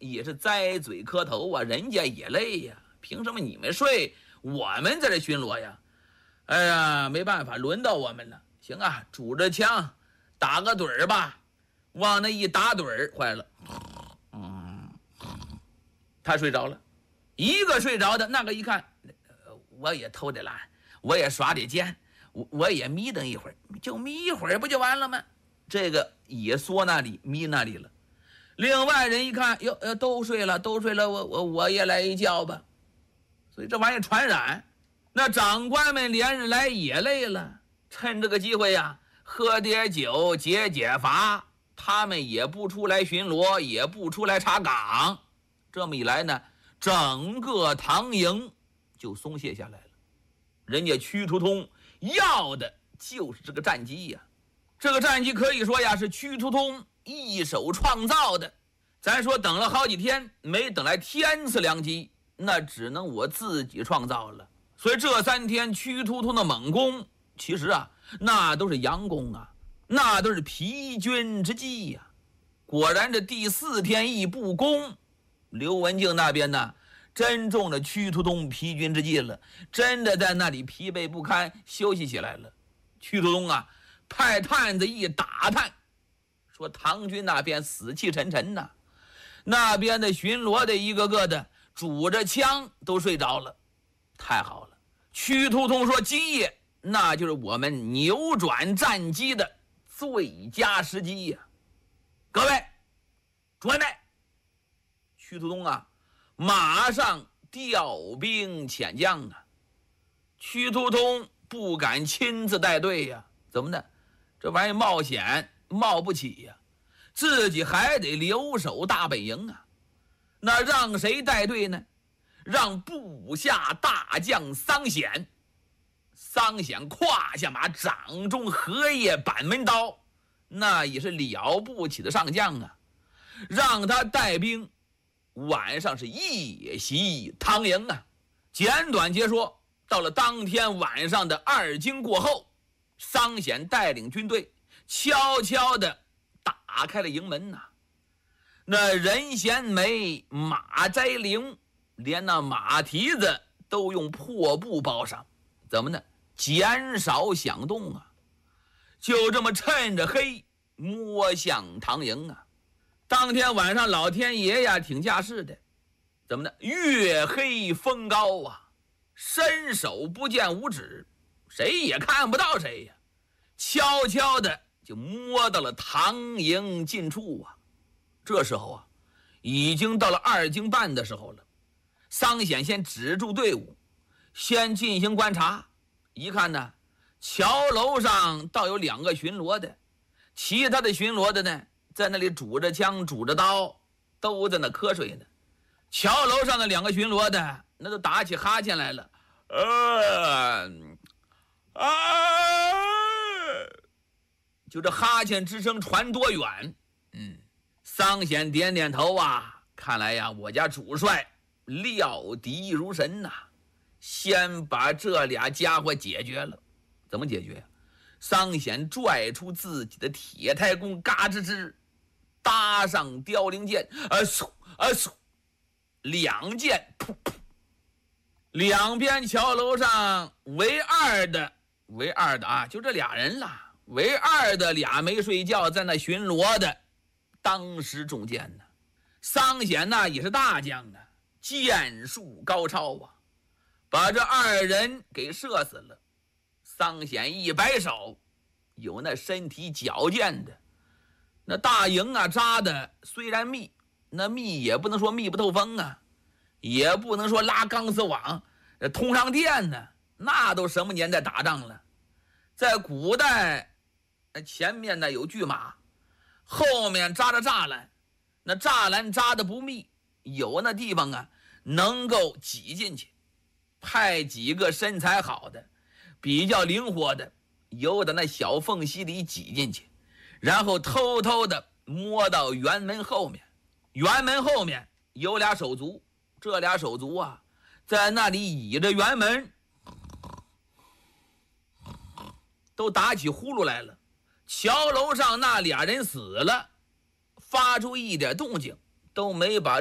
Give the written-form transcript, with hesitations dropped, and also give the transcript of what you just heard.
也是栽嘴磕头啊，人家也累呀，凭什么你们睡，我们在这巡逻呀？哎呀，没办法，轮到我们了。行啊，拄着枪打个盹儿吧。往那一打盹儿，坏了，他睡着了。一个睡着的，那个一看，我也偷点懒，我也耍点奸，我也眯瞪一会儿，就眯一会儿不就完了吗？这个也缩那里眯那里了。另外人一看，哟，都睡了，我也来一觉吧。所以这玩意传染。那长官们连日来也累了，趁这个机会呀，喝点酒解解乏。他们也不出来巡逻，也不出来查岗。这么一来呢，整个唐营就松懈下来了。人家屈突通要的就是这个战机呀。这个战机可以说呀是屈突通一手创造的。咱说等了好几天没等来天赐良机，那只能我自己创造了。所以这3天屈突通的猛攻，其实啊那都是佯攻啊，那都是疲军之计呀。果然这第4天一布攻，刘文静那边呢真中了屈突通疲军之计了，真的在那里疲惫不堪休息起来了。屈突通啊派探子一打探，说唐军那边死气沉沉呐，那边的巡逻的一个个的拄着枪都睡着了。太好了，屈突通说今夜那就是我们扭转战机的最佳时机呀！各位准备。屈突通啊马上调兵遣将啊。屈突通不敢亲自带队呀，怎么呢？这玩意冒险冒不起呀，自己还得留守大本营啊。那让谁带队呢？让部下大将桑显。桑显胯下马，掌中荷叶板门刀，那也是了不起的上将啊。让他带兵晚上是夜袭唐营啊。简短截说，到了当天晚上的2更过后，桑显带领军队悄悄地打开了营门呐。那任贤梅、马斋灵，连那马蹄子都用破布包上，怎么呢？减少响动啊。就这么趁着黑摸向唐营啊。当天晚上老天爷呀挺架势的，怎么呢？月黑风高啊，伸手不见五指，谁也看不到谁呀。悄悄的就摸到了唐营近处啊。这时候啊已经到了2更半的时候了。桑显先止住队伍，先进行观察。一看呢，桥楼上倒有2个巡逻的，其他的巡逻的呢在那里拄着枪拄着刀，都在那瞌睡呢。桥楼上的2个巡逻的那都打起哈欠来了，就这哈欠之声传多远。桑显点点头啊，看来呀我家主帅料敌如神呐，先把这俩家伙解决了。怎么解决呀？桑显拽出自己的铁胎弓，嘎吱吱搭上凋零箭，2箭噗噗，两边桥楼上为二的啊，就这俩人了。为二的俩没睡觉在那巡逻的，当时中箭呢。桑显那也是大将啊，箭术高超啊，把这2人给射死了。桑显一摆手，有那身体矫健的，那大营啊扎的虽然密，那密也不能说密不透风啊，也不能说拉钢丝网通上电呢，那都什么年代打仗了。在古代前面呢有巨马，后面扎着栅栏，那栅栏扎的不密，有那地方啊能够挤进去，派几个身材好的比较灵活的由的那小缝隙里挤进去，然后偷偷的摸到辕门后面。辕门后面有俩手足，这俩手足啊在那里倚着辕门，都打起呼噜来了。桥楼上那俩人死了，发出一点动静都没把